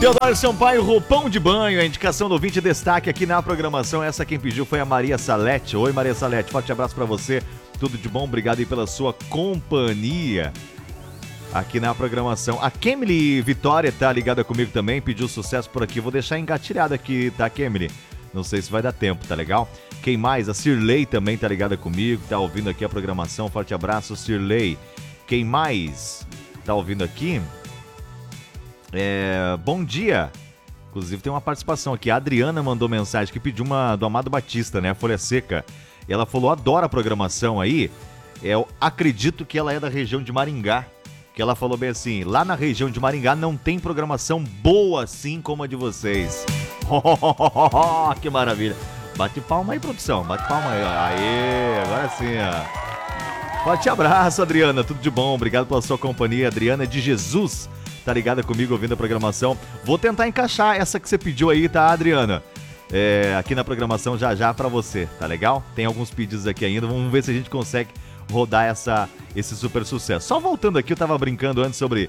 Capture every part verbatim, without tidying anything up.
Teodoro Sampaio, roupão de banho, a indicação do ouvinte destaque aqui na programação. Essa quem pediu foi a Maria Salete. Oi, Maria Salete, forte abraço pra você. Tudo de bom, obrigado aí pela sua companhia aqui na programação. A Kemily Vitória tá ligada comigo também, pediu sucesso por aqui. Vou deixar engatilhado aqui, tá, Kemily? Não sei se vai dar tempo, tá legal? Quem mais? A Cirlei também tá ligada comigo, tá ouvindo aqui a programação. Forte abraço, Cirlei. Quem mais tá ouvindo aqui? É, bom dia. Inclusive tem uma participação aqui. A Adriana mandou mensagem que pediu uma do Amado Batista, né? A Folha Seca. Ela falou, adora a programação aí. Eu acredito que ela é da região de Maringá. Que ela falou bem assim, lá na região de Maringá não tem programação boa assim como a de vocês. Que maravilha. Bate palma aí, produção. Bate palma aí. Aê, agora sim, ó. Forte abraço, Adriana. Tudo de bom. Obrigado pela sua companhia. Adriana de Jesus. Tá ligada comigo ouvindo a programação. Vou tentar encaixar essa que você pediu aí, tá, Adriana? É, aqui na programação já já pra você, tá legal? Tem alguns pedidos aqui ainda, vamos ver se a gente consegue rodar essa, esse super sucesso. Só voltando aqui, eu tava brincando antes sobre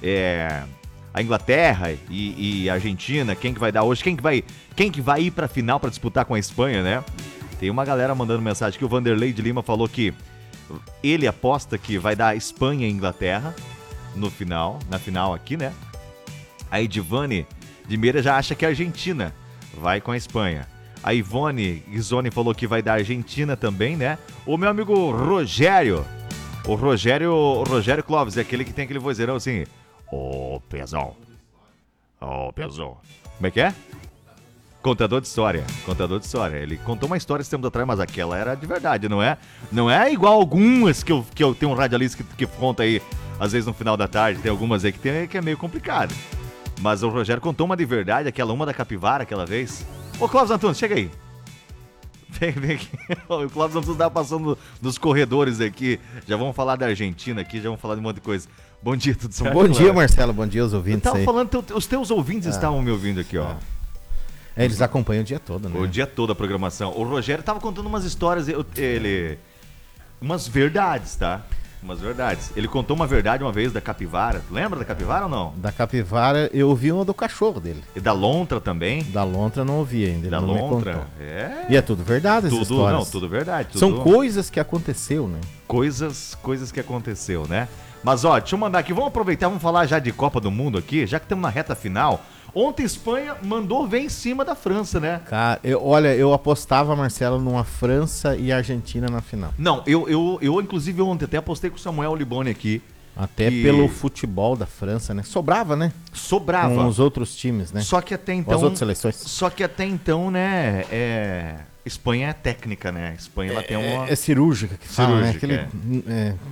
é, a Inglaterra e, e a Argentina, quem que vai dar hoje, quem que vai, quem que vai ir pra final pra disputar com a Espanha, né? Tem uma galera mandando mensagem que o Vanderlei de Lima falou que ele aposta que vai dar Espanha e Inglaterra no final, na final aqui, né? A Edivane de Meira já acha que a Argentina vai com a Espanha. A Ivone Ghisoni falou que vai dar Argentina também, né? O meu amigo Rogério, o Rogério, o Rogério Clóvis, é aquele que tem aquele vozeirão assim, ô, oh, Pezão, ô, oh, Pezão. Como é que é? Contador de história, contador de história. Ele contou uma história esse tempo atrás, mas aquela era de verdade, não é? Não é igual algumas que eu, que eu tenho um radialista que, que conta aí, às vezes no final da tarde, tem algumas aí que, tem, que é meio complicado. Mas o Rogério contou uma de verdade, aquela uma da capivara aquela vez. Ô, Clóvis Antunes, chega aí. Vem, vem aqui. O Clóvis Antunes tava passando nos corredores aqui. Já vamos falar da Argentina aqui, já vamos falar de um monte de coisa. Bom dia, tudo certo? Bom dia, Marcelo, bom dia aos ouvintes. Eu tava aí. falando, teu, os teus ouvintes ah, estavam me ouvindo aqui, ó. É, eles acompanham o dia todo, né? O dia todo a programação. O Rogério tava contando umas histórias, ele... umas verdades, tá? Umas verdades. Ele contou uma verdade uma vez da capivara. Lembra da capivara ou não? Da capivara, eu ouvi uma do cachorro dele. E da lontra também? Da lontra não ouvi ainda. Da não lontra? É. E é tudo verdade essas tudo, histórias. Não, tudo verdade. Tudo... São coisas que aconteceu, né? Coisas, coisas que aconteceu, né? Mas ó, deixa eu mandar aqui. Vamos aproveitar, vamos falar já de Copa do Mundo aqui, já que estamos na reta final. Ontem a Espanha mandou ver em cima da França, né? Cara, eu, olha, eu apostava, Marcelo, numa França e Argentina na final. Não, eu, eu, eu inclusive ontem até apostei com o Samuel Liboni aqui. Até e... pelo futebol da França, né? Sobrava, né? Sobrava. Com os outros times, né? Só que até então... Com as outras seleções. Só que até então, né, é... Espanha é técnica, né? Espanha, ela é, tem uma... É cirúrgica que fala, né? Cirúrgica, Aquele, é. É...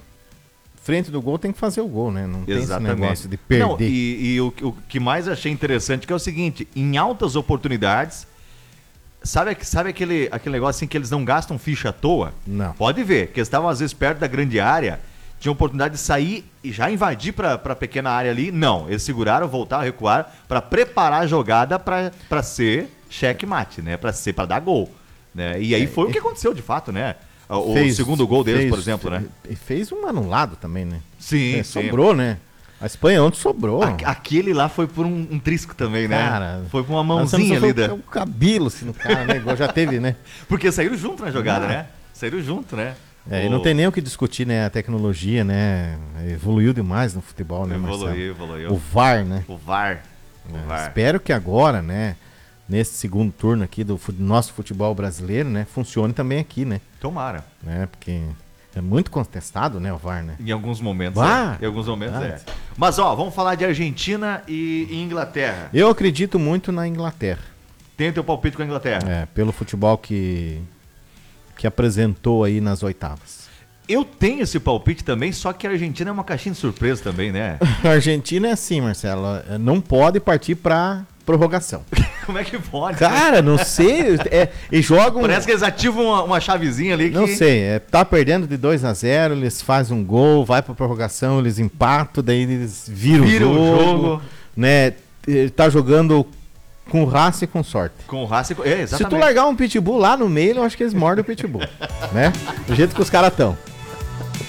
Frente do gol tem que fazer o gol, né? Não Exatamente. Tem esse negócio de perder. Não, e e o, o que mais achei interessante que é o seguinte, em altas oportunidades, sabe, sabe aquele, aquele negócio assim que eles não gastam ficha à toa? Não. Pode ver, que eles estavam às vezes perto da grande área, tinham oportunidade de sair e já invadir para a pequena área ali. Não, eles seguraram, voltaram, recuaram para preparar a jogada para ser checkmate, né? Para ser, para dar gol, né? E aí é, foi é, o que aconteceu de fato, né? O fez, segundo gol deles, fez, por exemplo, né? E fez um anulado também, né? Sim, é, sim. Sobrou, né? A Espanha ontem sobrou. A, aquele lá foi por um, um trisco também, né? Cara, foi por uma mãozinha ali. Da... O cabelo assim no cara, né? Igual já teve, né? Porque saíram junto na jogada, ah. né? Saíram junto, né? É, o... E não tem nem o que discutir, né? A tecnologia, né? Evoluiu demais no futebol, né, Evoluiu, Marcelo? evoluiu. O V A R, né? O V A R. O é, V A R. Espero que agora, né? Nesse segundo turno aqui do nosso futebol brasileiro, né? Funcione também aqui, né? Tomara. Né? Porque é muito contestado, né? O V A R, né? Em alguns momentos, ah, é. Em alguns momentos, ah, é. Mas, ó, vamos falar de Argentina e, e Inglaterra. Eu acredito muito na Inglaterra. Tem o teu palpite com a Inglaterra? É, pelo futebol que, que apresentou aí nas oitavas. Eu tenho esse palpite também, só que a Argentina é uma caixinha de surpresa também, né? A Argentina é assim, Marcelo, não pode partir pra prorrogação. Como é que pode? Cara, não sei. É, e jogam. Parece que eles ativam uma, uma chavezinha ali que... Não sei, é, tá perdendo de dois a zero, eles fazem um gol, vai pra prorrogação, eles empatam, daí eles viram, viram o jogo, o jogo. Né? Tá jogando com raça e com sorte. Com raça e com... É, exatamente. Se tu largar um pitbull lá no meio, eu acho que eles mordem o pitbull. Né? Do jeito que os caras estão.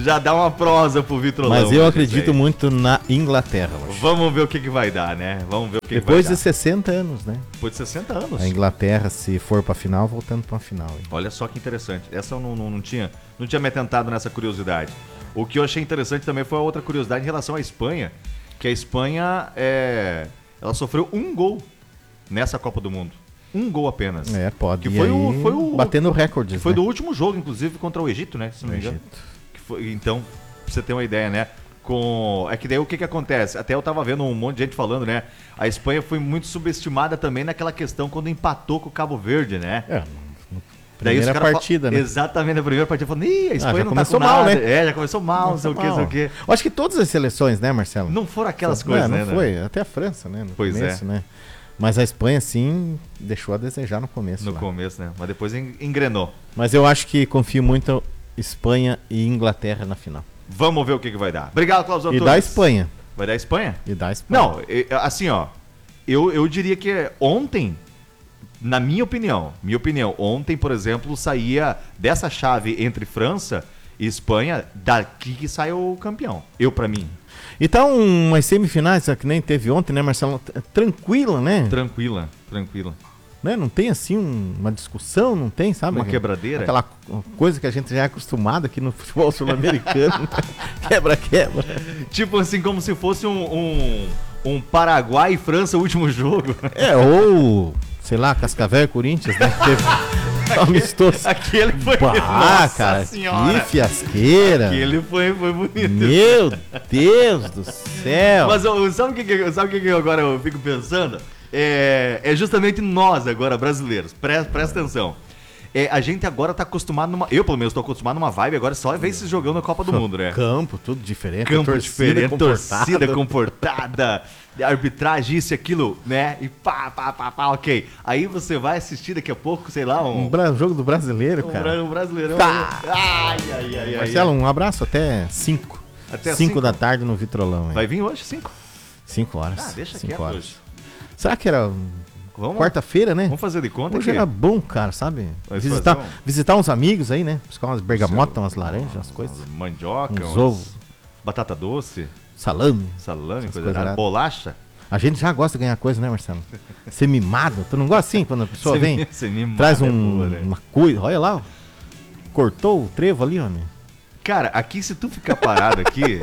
já dá uma prosa pro Vitrolão. Mas eu acredito muito na Inglaterra hoje. Vamos ver o que, que vai dar, né? Vamos ver o que, Depois que vai de sessenta anos, né? Depois de sessenta anos. A Inglaterra, se for pra final, voltando pra final. Hein? Olha só que interessante. Essa eu não, não, não, tinha, não tinha me atentado nessa curiosidade. O que eu achei interessante também foi a outra curiosidade em relação à Espanha. Que a Espanha, é, ela sofreu um gol nessa Copa do Mundo. Um gol apenas. É, pode. Que foi, aí, o, foi o batendo recordes. Foi né? do último jogo, inclusive, contra o Egito, né? Se não me engano. Egito. Que foi, então, pra você ter uma ideia, né? Com... É que daí o que que acontece? Até eu tava vendo um monte de gente falando, né? A Espanha foi muito subestimada também naquela questão quando empatou com o Cabo Verde, né? É, daí primeira partida, fal... né? Exatamente, a primeira partida. Falando, ih, a Espanha ah, já não começou tá com mal, nada. né? É, já começou mal, não sei o que, não sei o que. Acho que todas as seleções, né, Marcelo? Não foram aquelas não, coisas, não né? Não foi, até a França, né? No pois começo, é. né? Mas a Espanha, sim, deixou a desejar no começo. No lá. começo, né? Mas depois engrenou. Mas eu acho que confio muito em Espanha e Inglaterra na final. Vamos ver o que, que vai dar. Obrigado, Cláudio E Antunes. da Espanha. Vai dar Espanha? E da Espanha. Não, assim, ó. Eu, eu diria que ontem, na minha opinião, minha opinião, ontem, por exemplo, saía dessa chave entre França e Espanha, daqui que sai o campeão. Eu, pra mim. Então, umas semifinais, que nem teve ontem, né, Marcelo? Tranquila, né? Tranquila, tranquila. Né? Não tem, assim, um, uma discussão, não tem, sabe? Uma quebradeira. Aquela coisa que a gente já é acostumado aqui no futebol sul-americano. Quebra-quebra. Tipo assim, como se fosse um, um, um Paraguai e França, o último jogo. É, ou, sei lá, Cascavel e Corinthians, né? Que teve amistoso. Aquele foi... Ah, cara, senhora. que fiasqueira. Aquele foi, foi bonito. Meu Deus do céu. Mas ó, sabe o que, que, sabe o que, que eu agora eu fico pensando? É, é justamente nós agora, brasileiros. Presta, presta atenção. É, a gente agora tá acostumado numa... Eu, pelo menos, tô acostumado numa vibe agora só ver se jogando na Copa do Mundo, né? Campo, tudo diferente. Campo torcida diferente, comportada. torcida comportada, arbitragem, isso e aquilo, né? E pá, pá, pá, pá, ok. Aí você vai assistir daqui a pouco, sei lá, um... Um bra- jogo do brasileiro, um, cara. um brasileirão. Tá. Ai, ai, ai, ai. Marcelo, um abraço até cinco. Até cinco cinco da tarde no Vitrolão. Hein? Vai vir hoje, cinco? cinco horas. Ah, deixa cinco quieto horas. hoje. Será que era Vamos, quarta-feira, né? Vamos fazer de conta Hoje aqui. era bom, cara, sabe? Vai Visitar, fazer um- visitar uns amigos aí, né? Buscar umas bergamotas, umas laranjas, umas coisas. Mandioca, Uns uns ovos. batata doce, Salame. salame, Essas coisa coisas nada. lá. Bolacha. A gente já gosta de ganhar coisa, né, Marcelo? Ser mimado. Tu não gosta assim quando a pessoa Você vem? me- você me Traz mata, um, é boa, né? uma coisa. Olha lá, ó. Cortou o trevo ali, homem. Cara, aqui se tu ficar parado aqui,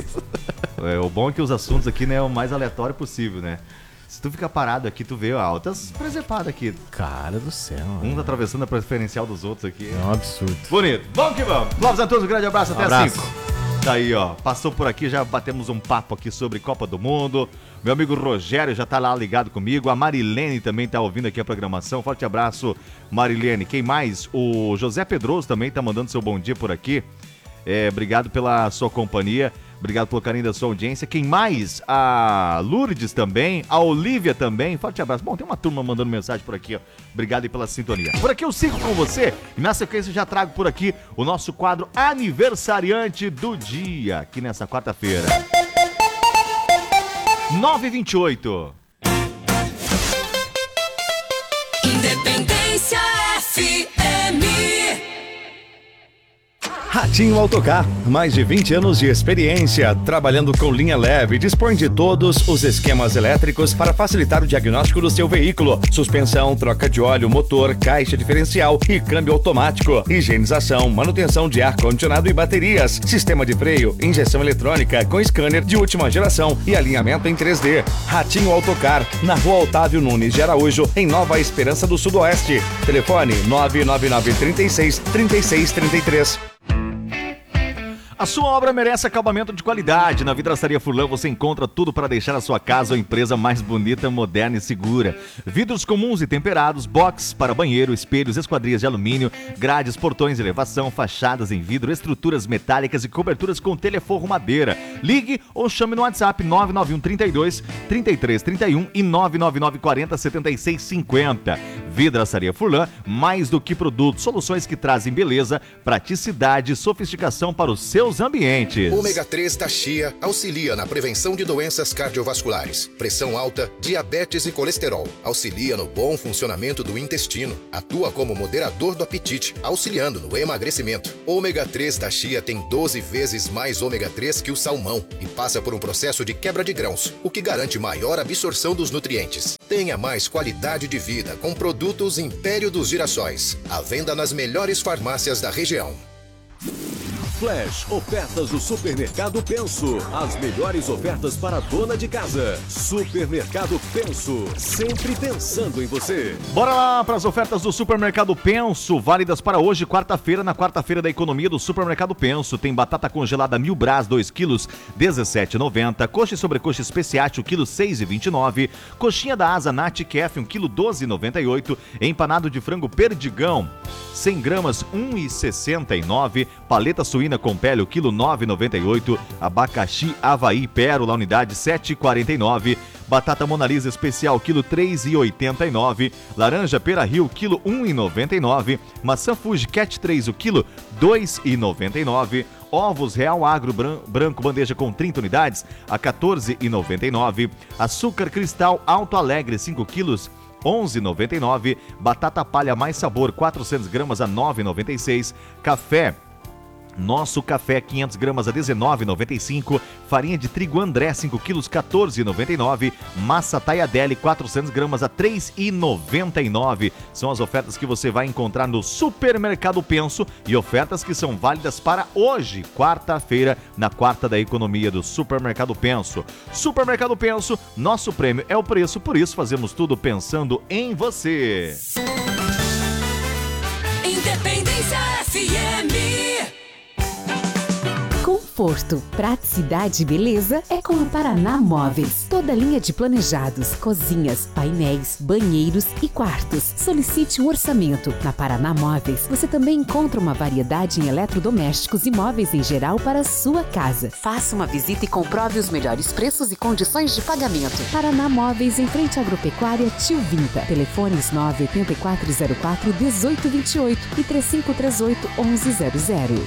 é, o bom é que os assuntos aqui, né, é o mais aleatório possível, né? Se tu ficar parado aqui, tu vê altas presepadas aqui. Cara do céu. Um tá atravessando a preferencial dos outros aqui. É um absurdo. Bonito. Vamos que vamos. Clóvis Antunes, um grande abraço. Até Abraço. às cinco. Tá aí, ó. Passou por aqui, já batemos um papo aqui sobre Copa do Mundo. Meu amigo Rogério já tá lá ligado comigo. A Marilene também tá ouvindo aqui a programação. Forte abraço, Marilene. Quem mais? O José Pedroso também tá mandando seu bom dia por aqui. É, obrigado pela sua companhia. Obrigado pelo carinho da sua audiência. Quem mais? A Lourdes também. A Olivia também. Forte abraço. Bom, tem uma turma mandando mensagem por aqui, ó. Obrigado aí pela sintonia. Por aqui eu sigo com você. E na sequência já trago por aqui o nosso quadro Aniversariante do Dia. Aqui nessa quarta-feira. nove e vinte e oito. Independência F M. Ratinho Autocar, mais de vinte anos de experiência, trabalhando com linha leve, dispõe de todos os esquemas elétricos para facilitar o diagnóstico do seu veículo. Suspensão, troca de óleo, motor, caixa diferencial e câmbio automático, higienização, manutenção de ar-condicionado e baterias, sistema de freio, injeção eletrônica com scanner de última geração e alinhamento em três D. Ratinho Autocar, na rua Otávio Nunes de Araújo, em Nova Esperança do Sudoeste. Telefone nove nove nove, três seis, três seis três três. A sua obra merece acabamento de qualidade. Na Vidraçaria Furlan você encontra tudo para deixar a sua casa ou empresa mais bonita, moderna e segura. Vidros comuns e temperados, box para banheiro, espelhos, esquadrias de alumínio, grades, portões, elevação, fachadas em vidro, estruturas metálicas e coberturas com teleforro madeira. Ligue ou chame no WhatsApp nove nove um, trinta e dois, trinta e três trinta e um e nove nove nove, quarenta, setenta e seis, cinquenta. Vidraçaria Furlan, mais do que produtos, soluções que trazem beleza, praticidade e sofisticação para os seus ambientes. Ômega três da chia auxilia na prevenção de doenças cardiovasculares, pressão alta, diabetes e colesterol. Auxilia no bom funcionamento do intestino. Atua como moderador do apetite, auxiliando no emagrecimento. Ômega três da chia tem doze vezes mais ômega três que o salmão e passa por um processo de quebra de grãos, o que garante maior absorção dos nutrientes. Tenha mais qualidade de vida com produtos Império dos Girassóis. À venda nas melhores farmácias da região. Flash, ofertas do Supermercado Penso. As melhores ofertas para a dona de casa. Supermercado Penso, sempre pensando em você. Bora lá para as ofertas do Supermercado Penso, válidas para hoje, quarta-feira, na quarta-feira da economia do Supermercado Penso. Tem batata congelada Mil Brás, dois quilos, dezessete reais e noventa centavos. Coxa e sobrecoxa especiate, um quilo, seis reais e vinte e nove centavos. Coxinha da Asa Nat Kef, um quilo, doze reais e noventa e oito centavos. Empanado de frango Perdigão, cem gramas, um real e sessenta e nove centavos. Paleta suína com pele, o quilo, nove reais e noventa e oito centavos. Abacaxi Havaí Pérola, unidade, sete reais e quarenta e nove centavos. Batata Monalisa especial, quilo, três reais e oitenta e nove centavos. Laranja Pera Rio, quilo, um real e noventa e nove centavos. Maçã Fuji Cat três, o quilo, dois reais e noventa e nove centavos. Ovos Real Agro Branco, bandeja com trinta unidades, a quatorze reais e noventa e nove centavos. Açúcar Cristal Alto Alegre, cinco quilos, onze reais e noventa e nove centavos. Batata Palha Mais Sabor, quatrocentas gramas, a nove reais e noventa e seis centavos. Café Nosso Café, quinhentas gramas, a dezenove reais e noventa e cinco centavos. Farinha de trigo André, cinco quilos, quatorze reais e noventa e nove centavos. Massa Taiadelli, quatrocentas gramas, a três reais e noventa e nove centavos. São as ofertas que você vai encontrar no Supermercado Penso e ofertas que são válidas para hoje, quarta-feira, na quarta da economia do Supermercado Penso. Supermercado Penso, nosso prêmio é o preço, por isso fazemos tudo pensando em você. Independência F M. Conforto, praticidade e beleza é com a Paraná Móveis. Toda linha de planejados, cozinhas, painéis, banheiros e quartos. Solicite um orçamento. Na Paraná Móveis, você também encontra uma variedade em eletrodomésticos e móveis em geral para a sua casa. Faça uma visita e comprove os melhores preços e condições de pagamento. Paraná Móveis, em frente à Agropecuária Tio Vinta. Telefones nove oito quatro zero quatro, um oito dois oito e três cinco três oito, onze zero zero.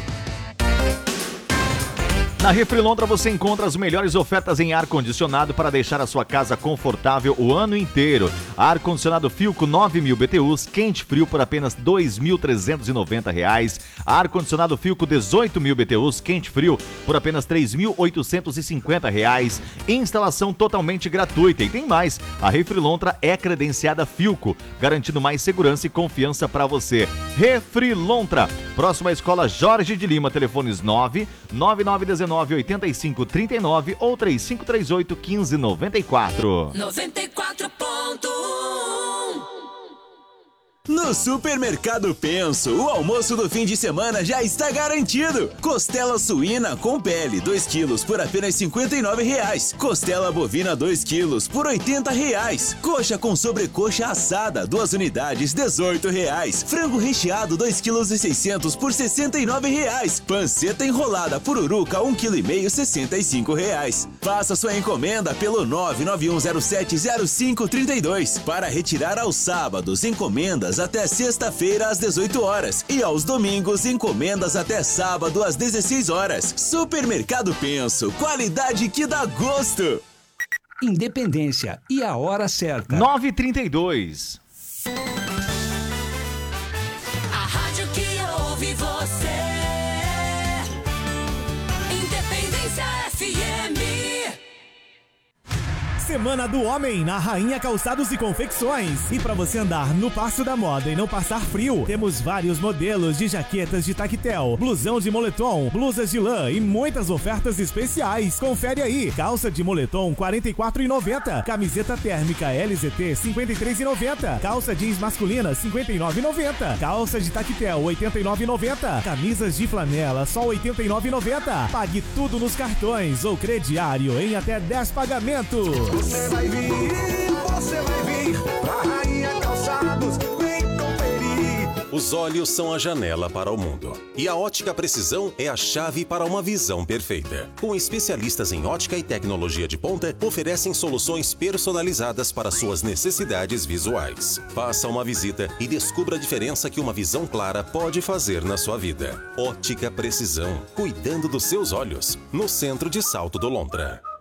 Na Refrilondra você encontra as melhores ofertas em ar-condicionado para deixar a sua casa confortável o ano inteiro. Ar-condicionado Filco nove mil B T Us, quente frio por apenas dois mil trezentos e noventa reais. Ar-condicionado Filco dezoito mil B T Us, quente frio por apenas três mil oitocentos e cinquenta reais. Instalação totalmente gratuita. E tem mais, a Refrilondra é credenciada Filco, garantindo mais segurança e confiança para você. Refrilondra, próxima à Escola Jorge de Lima, telefones nove nove nove um nove oito cinco três nove ou três cinco três oito, um cinco nove quatro. noventa e quatro ponto um. No Supermercado Penso, o almoço do fim de semana já está garantido. Costela suína com pele, dois quilos por apenas cinquenta e nove reais. Costela bovina, dois quilos por oitenta reais. Coxa com sobrecoxa assada, duas unidades, dezoito reais. Frango recheado, dois quilos e seiscentos por sessenta e nove reais. Panceta enrolada pururuca, um quilo e meio, sessenta e cinco reais. Faça sua encomenda pelo nove nove um zero sete zero cinco três dois. Para retirar aos sábados, encomendas até sexta-feira às dezoito horas e aos domingos encomendas até sábado às dezesseis horas. Supermercado Penso, qualidade que dá gosto. Independência e a hora certa. nove e trinta e dois. A rádio que ouve você. Independência F M. Semana do Homem na Rainha Calçados e Confecções. E para você andar no passo da moda e não passar frio, temos vários modelos de jaquetas de tactel, blusão de moletom, blusas de lã e muitas ofertas especiais. Confere aí. Calça de moletom quarenta e quatro reais e noventa centavos, camiseta térmica L Z T cinquenta e três reais e noventa centavos, calça jeans masculina cinquenta e nove reais e noventa centavos, calça de tactel oitenta e nove reais e noventa centavos, camisas de flanela só oitenta e nove reais e noventa centavos. Pague tudo nos cartões ou crediário em até dez pagamentos. Você vai vir, você vai vir pra Rainha Calçados, vem conferir. Os olhos são a janela para o mundo. E a Ótica Precisão é a chave para uma visão perfeita. Com especialistas em ótica e tecnologia de ponta, oferecem soluções personalizadas para suas necessidades visuais. Faça uma visita e descubra a diferença que uma visão clara pode fazer na sua vida. Ótica Precisão, cuidando dos seus olhos, no centro de Salto do Lontra.